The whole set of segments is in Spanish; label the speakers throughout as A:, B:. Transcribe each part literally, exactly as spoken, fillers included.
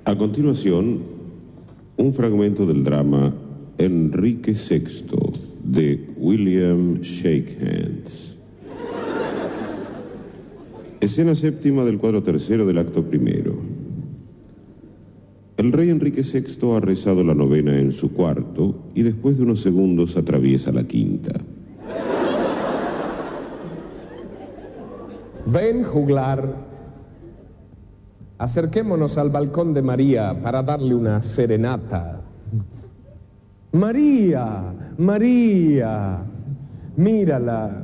A: A continuación, un fragmento del drama Enrique sexto de William Shakehands. Escena séptima del cuadro tercero del acto primero. El rey Enrique sexto ha rezado la novena en su cuarto y después de unos segundos atraviesa la quinta.
B: Ven, juglar. Acerquémonos al balcón de María para darle una serenata. María, María, mírala.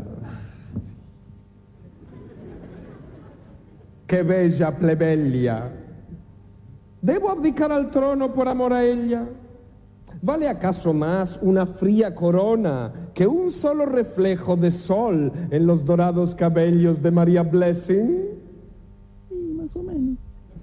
B: Qué bella plebeya. ¿Debo abdicar al trono por amor a ella? ¿Vale acaso más una fría corona que un solo reflejo de sol en los dorados cabellos de María Blessing?
C: Más o menos.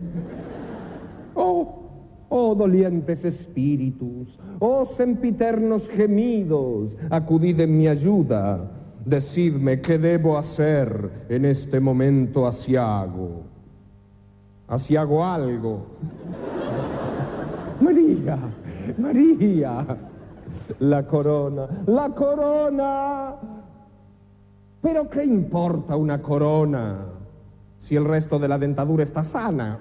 B: Oh, oh dolientes espíritus, oh sempiternos gemidos, acudid en mi ayuda. Decidme qué debo hacer en este momento asiago. Asiago algo. María, María, la corona, la corona. ¿Pero qué importa una corona si el resto de la dentadura está sana?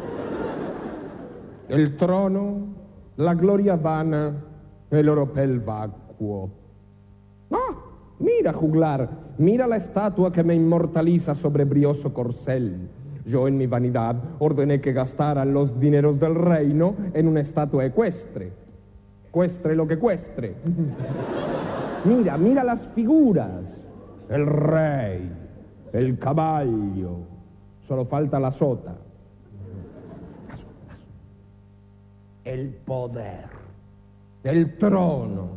B: El trono, la gloria vana, el oropel vacuo. ¡Ah! Mira, juglar, mira la estatua que me inmortaliza sobre brioso corcel. Yo en mi vanidad ordené que gastaran los dineros del reino en una estatua ecuestre. Cuestre lo que cuestre. Mira, mira las figuras. El rey, el caballo. Solo falta la sota. El poder. El trono.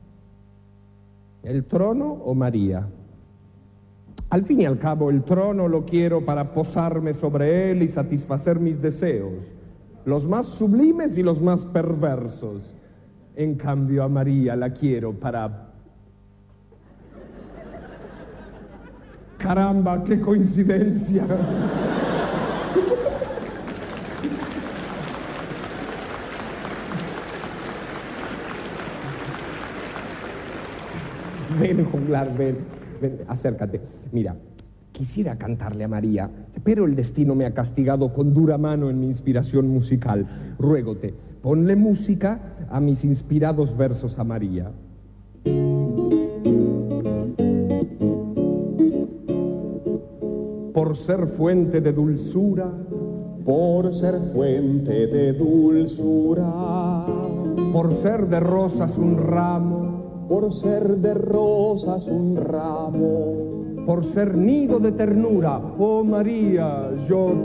B: ¿El trono o María? Al fin y al cabo, el trono lo quiero para posarme sobre él y satisfacer mis deseos, los más sublimes y los más perversos. En cambio, a María la quiero para... ¡Caramba, qué coincidencia! Ven, juglar, ven, ven, acércate. Mira, quisiera cantarle a María, pero el destino me ha castigado con dura mano en mi inspiración musical. Ruégote, ponle música a mis inspirados versos a María. Por ser fuente de dulzura,
D: por ser fuente de dulzura,
B: por ser de rosas un ramo,
D: por ser de rosas un ramo,
B: por ser nido de ternura, oh María, yo